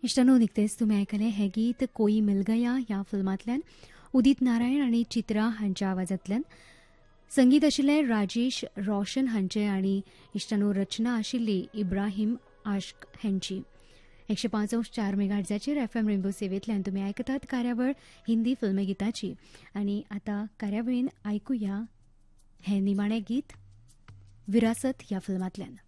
इश्टानो निकतेच तुमी आयकले हे गीत कोई मिल गया ह्या फिल्मांतल्यान उदित नारायण आनी चित्रा हांच्या आवाजांतल्यान संगीत आशिल्लें राजेश रोशन हांचे आनी इश्टानो रचना आशिल्ली इब्राहिम आश्क हांची 105.4 मेगाहर्ट्झाचेर FM रेनबो सेवेंतल्यान तुमी आयकतात कार्यावळ हिंदी फिल्म गितांची आनी आतां कार्यावळीन आयकुया हें निमाणें गीत विरासत ह्या फिल्मांतल्यान.